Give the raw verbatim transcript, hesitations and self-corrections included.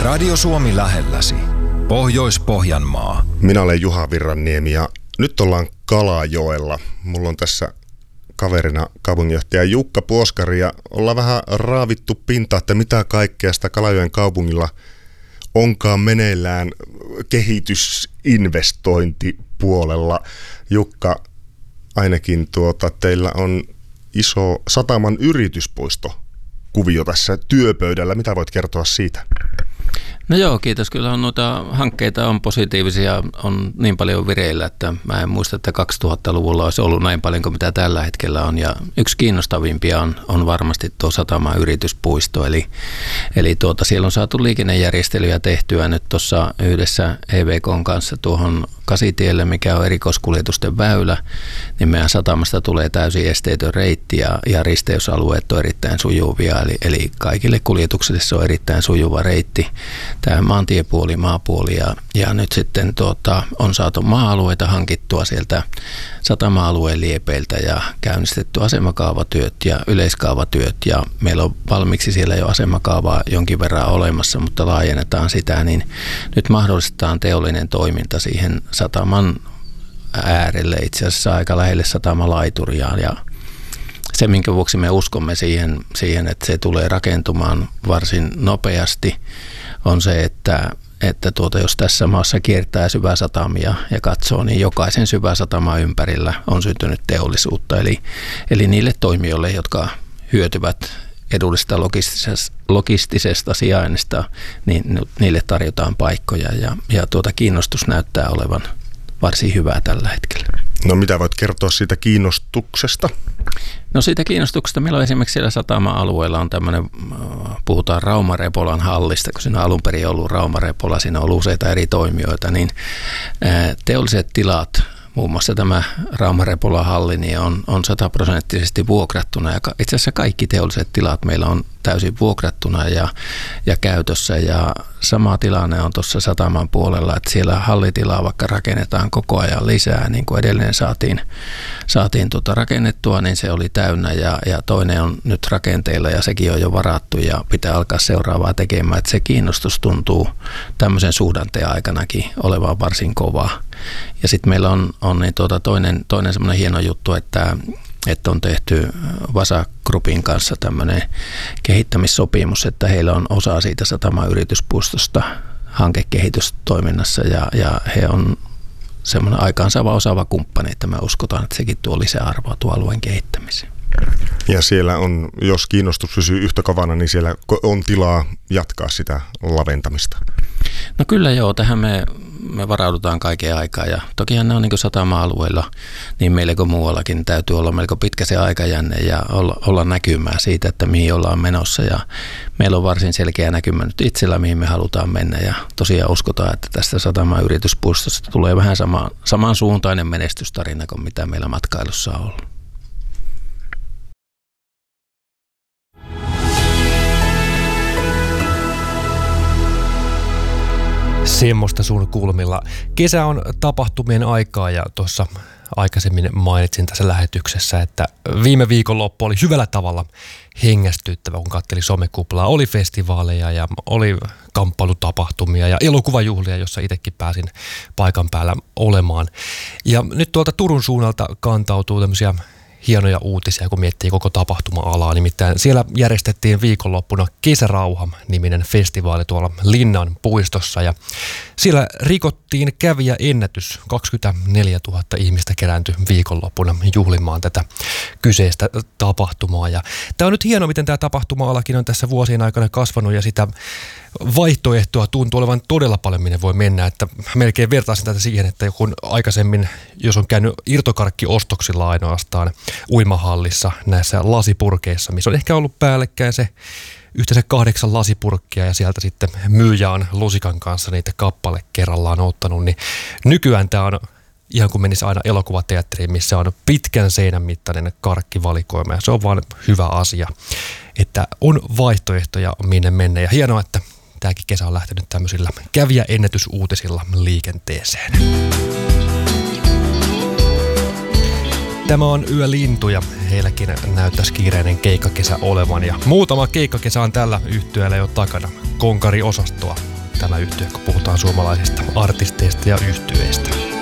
Radio Suomi lähelläsi. Pohjois-Pohjanmaa. Minä olen Juha Virranniemi ja nyt ollaan Kalajoella. Mulla on tässä kaverina kaupunginjohtaja Jukka Puoskari ja ollaan vähän raavittu pintaa, että mitä kaikkea sitä Kalajoen kaupungilla onkaan meneillään kehitysinvestointipuolella. Jukka, ainakin tuota, teillä on iso sataman yrityspuisto kuvio tässä työpöydällä. Mitä voit kertoa siitä? No joo, kiitos. Kyllä on noita hankkeita on positiivisia, on niin paljon vireillä, että mä en muista, että kaksituhattaluvulla olisi ollut näin paljon kuin mitä tällä hetkellä on. Ja yksi kiinnostavimpia on, on varmasti tuo Sataman yrityspuisto, eli, eli tuota, siellä on saatu liikennejärjestelyjä tehtyä nyt tuossa yhdessä E V K:n kanssa tuohon Kasitielle, mikä on erikoiskuljetusten väylä, niin meidän satamasta tulee täysin esteetön reitti ja, ja risteysalueet on erittäin sujuvia, eli, eli kaikille kuljetuksille se on erittäin sujuva reitti. Tämä maantiepuoli, maapuoli ja, ja nyt sitten tuota, on saatu maa-alueita hankittua sieltä satama-alueen liepeiltä ja käynnistetty asemakaavatyöt ja yleiskaavatyöt ja meillä on valmiiksi siellä jo asemakaavaa jonkin verran olemassa, mutta laajennetaan sitä, niin nyt mahdollistetaan teollinen toiminta siihen sataman äärelle, itse asiassa aika lähelle satamalaituria ja se, minkä vuoksi me uskomme siihen, siihen, että se tulee rakentumaan varsin nopeasti, on se, että, että tuota, jos tässä maassa kiertää syväsatamia ja katsoo, niin jokaisen syväsataman ympärillä on syntynyt teollisuutta. Eli, eli niille toimijoille, jotka hyötyvät edullisesta logistisesta, logistisesta sijainnista, niin niille tarjotaan paikkoja ja, ja tuota kiinnostus näyttää olevan varsin hyvää tällä hetkellä. No mitä voit kertoa siitä kiinnostuksesta? No siitä kiinnostuksesta meillä on esimerkiksi siellä satama-alueella on tämmöinen, puhutaan Rauma-Repolan hallista, kun siinä on alun perin ollut Rauma-Repola, siinä on ollut useita eri toimijoita, niin teolliset tilat, muun muassa tämä Rauma-Repolan halli, niin on, on sataprosenttisesti vuokrattuna ja itse asiassa kaikki teolliset tilat meillä on täysin vuokrattuna ja, ja käytössä ja sama tilanne on tuossa sataman puolella, että siellä hallitilaa vaikka rakennetaan koko ajan lisää, niin kuin edelleen saatiin, saatiin tuota rakennettua, niin se oli täynnä ja, ja toinen on nyt rakenteilla ja sekin on jo varattu ja pitää alkaa seuraavaa tekemään, että se kiinnostus tuntuu tämmöisen suhdanteen aikanakin olevan varsin kova. Ja sitten meillä on, on niin tuota toinen, toinen semmoinen hieno juttu, että että on tehty Vasa Groupin kanssa tämmöinen kehittämissopimus, että heillä on osa siitä Sataman yrityspuistosta hankekehitystoiminnassa ja, ja he on semmoinen aikaansaava osaava kumppani, että me uskotaan, että sekin tuo lisäarvoa tuo alueen kehittämiseen. Ja siellä on, jos kiinnostus pysyy yhtä kovana, niin siellä on tilaa jatkaa sitä laventamista. No kyllä joo, tähän me, me varaudutaan kaiken aikaa ja tokihan ne on niin kuin satama-alueilla, niin meillä kuin muuallakin täytyy olla melko pitkä se aikajänne ja olla, olla näkymää siitä, että mihin ollaan menossa ja meillä on varsin selkeä näkymä nyt itsellä, mihin me halutaan mennä ja tosiaan uskotaan, että tästä Sataman yrityspuistosta tulee vähän sama, samansuuntainen menestystarina kuin mitä meillä matkailussa on ollut. Semmoista sun kulmilla. Kesä on tapahtumien aikaa ja tuossa aikaisemmin mainitsin tässä lähetyksessä, että viime viikonloppu oli hyvällä tavalla hengästyttävä, kun katseli somekuplaa. Oli festivaaleja ja oli kamppailutapahtumia ja elokuvajuhlia, jossa itsekin pääsin paikan päällä olemaan. Ja nyt tuolta Turun suunnalta kantautuu tämmöisiä hienoja uutisia, kun miettii koko tapahtuma-alaa. Nimittäin siellä järjestettiin viikonloppuna Kesärauha-niminen festivaali tuolla Linnan puistossa. Ja siellä rikottiin kävijä ennätys. kaksikymmentäneljätuhatta ihmistä kerääntyi viikonloppuna juhlimaan tätä kyseistä tapahtumaa. Ja tämä on nyt hienoa, miten tämä tapahtuma-alakin on tässä vuosien aikana kasvanut ja sitä vaihtoehtoa tuntuu olevan todella paljon, minne voi mennä. Että melkein vertaisin tätä siihen, että kun aikaisemmin, jos on käynyt irtokarkkiostoksilla ainoastaan uimahallissa näissä lasipurkeissa, missä on ehkä ollut päällekkäin se yhteensä kahdeksan lasipurkkia ja sieltä sitten myyjä on lusikan kanssa niitä kappale kerrallaan ottanut, niin nykyään tämä on ihan kuin menisi aina elokuvateatteriin, missä on pitkän seinän mittainen karkkivalikoima ja se on vaan hyvä asia, että on vaihtoehtoja minne mennä ja hienoa, että tämäkin kesä on lähtenyt tämmöisillä kävijäennätysuutisilla liikenteeseen. Tämä on Yölintu ja heilläkin näyttäisi kiireinen keikkakesä olevan ja muutama keikkakesä on tällä yhtyeellä jo takana. Konkari-osastoa tämä yhtye, kun puhutaan suomalaisista artisteista ja yhtyeistä.